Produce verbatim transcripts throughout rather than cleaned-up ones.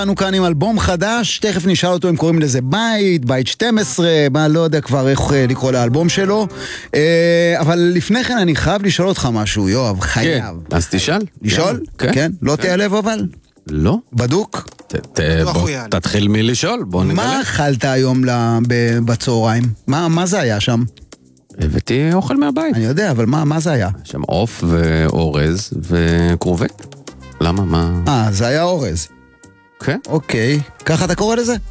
אנו כאן עם אלבום חדש, תכף נשאל אותו אם קוראים לזה בית, בית שתים עשרה, מה לא יודע כבר איך לקרוא לאלבום שלו, אבל לפני כן אני חייב לשאול אותך משהו, יואב, חייב. כן, אז תשאל. לשאול? כן. לא תיעלב אבל? לא. בדוק? בוא, תתחיל מלשאול, בוא נגלה. מה אכלת היום בצהריים? מה זה היה שם? הבאתי אוכל מהבית. אני יודע, אבל מה זה היה? שם עוף ואורז וקרובת. למה? מה? אה, זה היה אורז. כן. אוקיי. ככה אתה קורא לזה?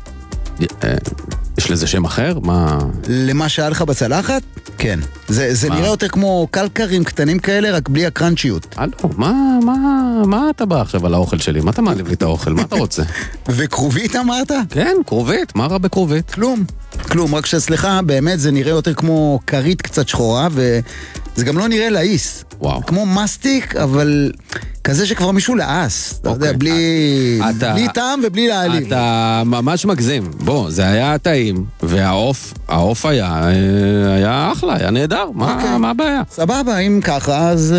יש לזה שם אחר? מה? למה שהיה לך בצלחת? כן. זה נראה יותר כמו קלקרים קטנים כאלה, רק בלי הקרנצ'יות. הלו, מה, מה, מה אתה בא עכשיו על האוכל שלי? מה אתה מעליב לי את האוכל? מה אתה רוצה? וקרובית אמרת? כן, קרובית. מה רע בקרובית? כלום. כלום, רק שסליחה, באמת זה נראה יותר כמו קרית קצת שחורה, וזה גם לא נראה לעיס. וואו. כמו מסטיק, אבל כזה שכבר מישהו לעס. אתה יודע, בלי בלי טעם ובלי להעליב. אתה ממש מגזים. בוא, זה היה טעים, והעוף, העוף היה, היה אחלה, היה נהדר. מה הבעיה? סבבה, אם ככה, אז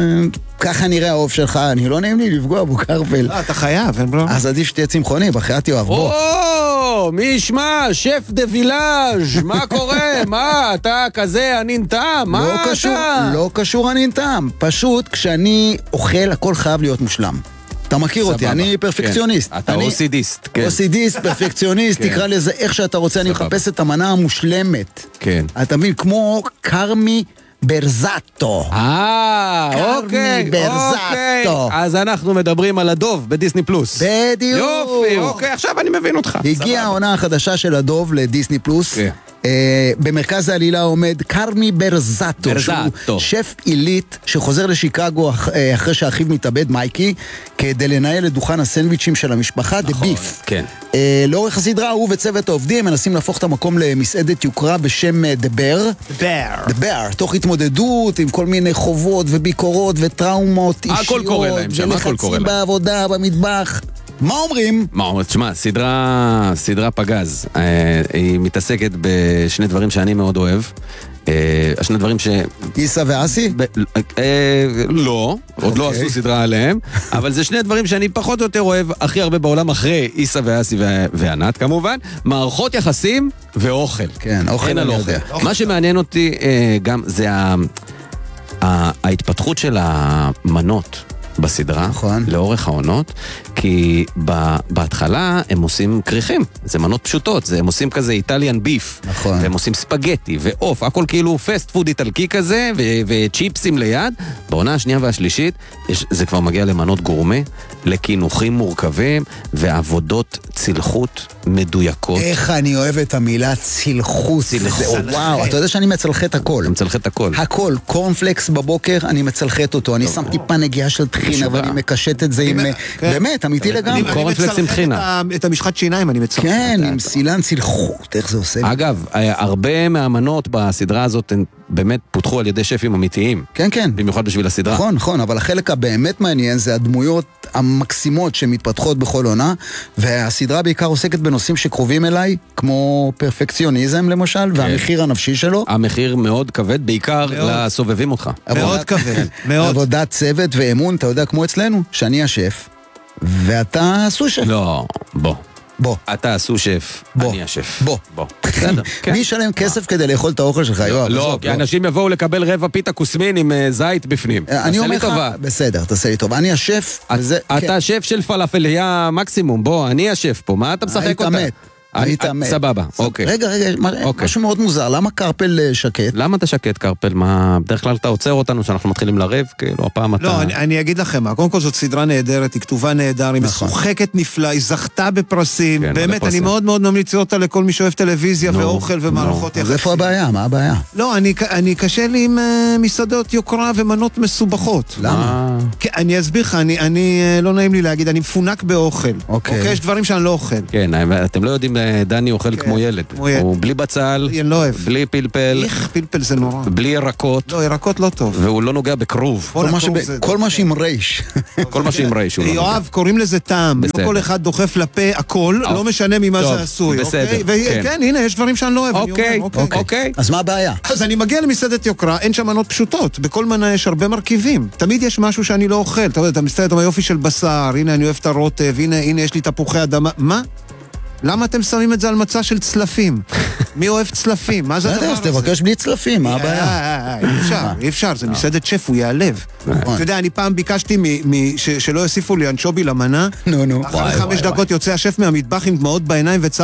ככה נראה העוף שלך. אני לא נעים לי לפגוע בו, קרפל. לא, אתה חייב, אין ברירה. אז עדיף שתהיה צמחוני, בחייאת יואב, בוא. מי ישמע, שף דה וילאז', מה קורה? מה, אתה כזה ענין טעם? מה לא קשור, לא קשור ענין טעם. פשוט כשאני אוכל, הכל חייב להיות מושלם. אתה מכיר אותי, אני פרפקציוניסט. אתה אוסידיסט, כן. אוסידיסט, פרפקציוניסט, תקרא לזה איך שאתה רוצה, אני מחפש את המנה המושלמת. כן. אתה מבין, כמו קרמי ברזאטו. אה, אוקיי, אוקיי. אז אנחנו מדברים על הדוב בדיסני פלוס. בדיוק. יופי, אוקיי, עכשיו אני מבין אותך. הגיעה העונה החדשה של הדוב לדיסני פלוס. כן. במרכז העלילה עומד קרמי ברזאטו, שהוא שף עילית שחוזר לשיקגו אחרי שאחיו מתאבד, מייקי, כדי לנהל את דוכן הסנדוויצ'ים של המשפחה, דה ביף. כן. לאורך הסדרה הוא וצוות העובדים מנסים להפוך את המקום למסעדת יוקרה בשם דה בר. דה בר. תוך התמודדות עם כל מיני חובות וביקורות וטראומות אישיות ולחצים בעבודה, במטבח. מה אומרים? מה אומרים? תשמע, סדרה, סדרה פגז. אה, היא מתעסקת בשני דברים שאני מאוד אוהב. אה, השני דברים ש... איסה ואסי? ב... אה, לא, עוד לא עשו סדרה עליהם, אבל זה שני דברים שאני פחות או יותר אוהב הכי הרבה בעולם, אחרי איסה ואסי וענת כמובן, מערכות יחסים ואוכל. כן, אוכל אני יודע. מה שמעניין אותי אה, גם זה ה... ההתפתחות של המנות בסדרה, נכון. לאורך העונות, כי בהתחלה הם עושים קריחים, זה מנות פשוטות, זה, הם עושים כזה איטליאן ביף, נכון. והם עושים ספגטי ואוף, הכל כאילו פסט פוד איטלקי כזה, ו- וצ'יפסים ליד. בעונה השנייה והשלישית, יש, זה כבר מגיע למנות גורמה, לכינוחים מורכבים, ועבודות צלחות מדויקות. איך אני אוהב את המילה צלחות. צלחות. וואו, אתה יודע שאני מצלחת הכל. אני מצלחת הכל. הכל, קורנפלקס בבוקר, אני מצלחת אותו, אני שם טיפה נגיעה של טחינה, ואני מקשט את זה עם... באמת, אמיתי לגמרי. קורנפלקס עם טחינה. את המשחת שיניים אני מצלחת. כן, עם סילן צלחות, איך זה עושה? אגב, הרבה מהמנות בסדרה הזאת הן באמת פותחו על ידי שפים אמיתיים. כן, כן. במיוחד בשביל הסדרה. נכון, נכון, אבל החלק הבאמת מעניין זה הדמויות המקסימות שמתפתחות בכל עונה, והסדרה בעיקר עוסקת בנושאים שקרובים אליי, כמו פרפקציוניזם למשל, והמחיר הנפשי שלו. המחיר מאוד כבד, בעיקר לסובבים אותך. מאוד כבד, מאוד. עבודת צוות ואמון, אתה יודע, כמו אצלנו, שאני השף, ואתה סושף. לא, בוא. בוא. אתה עשו שף, אני השף. בוא. בוא. בסדר. מי ישלם כסף כדי לאכול את האוכל שלך, יואב? לא, כי אנשים יבואו לקבל רבע פיתה קוסמין עם זית בפנים. אני אומר לך, בסדר, תעשה לי טוב. אני השף. אתה השף של פלאפליה מקסימום, בוא, אני השף פה, מה אתה משחק אותה? היית מת. סבבה, אוקיי. רגע, רגע, משהו מאוד מוזר, למה קרפל שקט? למה אתה שקט, קרפל? מה, בדרך כלל אתה עוצר אותנו שאנחנו מתחילים לרב, כאילו, הפעם אתה... לא, אני אגיד לכם מה, קודם כל זאת סדרה נהדרת, היא כתובה נהדר, היא משוחקת נפלא, היא זכתה בפרסים, באמת, אני מאוד מאוד ממליץ אותה לכל מי שאוהב טלוויזיה ואוכל ומערכות יחסים. אז איפה הבעיה? מה הבעיה? לא, אני קשה לי עם מסעדות יוקרה ומנות מסובכות. למה? אני אסביר לך, אני לא נעים לי להגיד, אני מפונק באוכל. אוקיי, יש דברים שאני לא אוכל. כן, אתם לא יודעים דני אוכל כמו ילד. הוא בלי בצל, בלי פלפל. איך פלפל זה נורא. בלי ירקות. לא, ירקות לא טוב. והוא לא נוגע בכרוב. כל מה שעם רייש. כל מה שעם רייש. יואב, קוראים לזה טעם. לא כל אחד דוחף לפה הכל, לא משנה ממה זה עשוי. בסדר. כן, הנה, יש דברים שאני לא אוהב. אוקיי, אוקיי. אז מה הבעיה? אז אני מגיע למסעדת יוקרה, אין שם מנות פשוטות. בכל מנה יש הרבה מרכיבים. תמיד יש משהו שאני לא אוכל. אתה יודע, אתה מסתכל, אתה יופי של בשר, הנה אני אוהב את הרוטב, הנה, הנה יש לי תפוחי אדמה. מה? למה אתם שמים את זה על מצע של צלפים? מי אוהב צלפים? מה זה הדבר הזה? תבקש בלי צלפים, מה הבעיה? אי אפשר, אי אפשר, זה מסעדת שף, הוא יעלב. אתה יודע, אני פעם ביקשתי שלא יוסיפו לי אנצ'ובי למנה, נו, נו. אחרי חמש דקות יוצא השף מהמטבח עם דמעות בעיניים וצ...